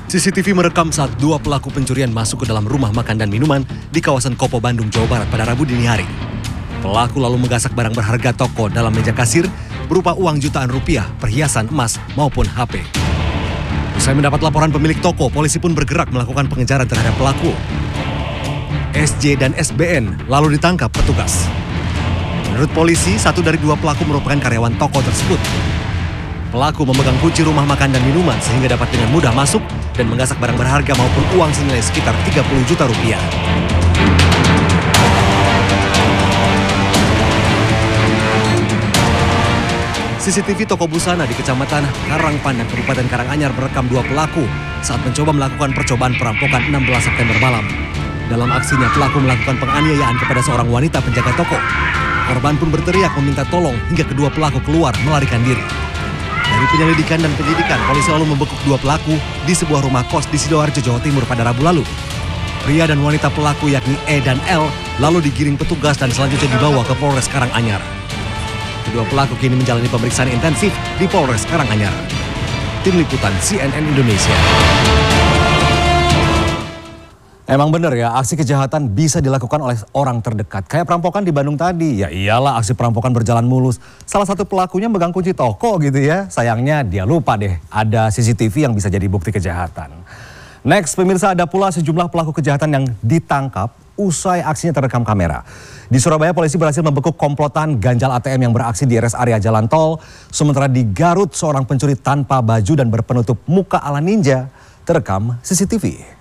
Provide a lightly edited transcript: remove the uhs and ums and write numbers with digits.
CCTV merekam saat dua pelaku pencurian masuk ke dalam rumah makan dan minuman di kawasan Kopo, Bandung, Jawa Barat pada Rabu dini hari. Pelaku lalu menggasak barang berharga toko dalam meja kasir berupa uang jutaan rupiah, perhiasan emas maupun HP. Usai mendapat laporan pemilik toko, polisi pun bergerak melakukan pengejaran terhadap pelaku. SJ dan SBN lalu ditangkap petugas. Menurut polisi, satu dari dua pelaku merupakan karyawan toko tersebut. Pelaku memegang kunci rumah makan dan minuman sehingga dapat dengan mudah masuk dan menggasak barang berharga maupun uang senilai sekitar 30 juta rupiah. CCTV toko busana di Kecamatan Karangpandan, Kabupaten Karanganyar merekam dua pelaku saat mencoba melakukan percobaan perampokan 16 September malam. Dalam aksinya, pelaku melakukan penganiayaan kepada seorang wanita penjaga toko. Korban pun berteriak meminta tolong hingga kedua pelaku keluar melarikan diri. Dari penyelidikan dan penyidikan, polisi lalu membekuk dua pelaku di sebuah rumah kos di Sidoarjo, Jawa Timur pada Rabu lalu. Pria dan wanita pelaku yakni E dan L lalu digiring petugas dan selanjutnya dibawa ke Polres Karanganyar. Kedua pelaku kini menjalani pemeriksaan intensif di Polres Karanganyar. Tim Liputan CNN Indonesia. Emang bener ya, aksi kejahatan bisa dilakukan oleh orang terdekat. Kayak perampokan di Bandung tadi. Ya iyalah, aksi perampokan berjalan mulus. Salah satu pelakunya megang kunci toko gitu ya. Sayangnya dia lupa deh, ada CCTV yang bisa jadi bukti kejahatan. Next, pemirsa, ada pula sejumlah pelaku kejahatan yang ditangkap usai aksinya terekam kamera. Di Surabaya, polisi berhasil membekuk komplotan ganjal ATM yang beraksi di rest area jalan tol. Sementara di Garut, seorang pencuri tanpa baju dan berpenutup muka ala ninja terekam CCTV.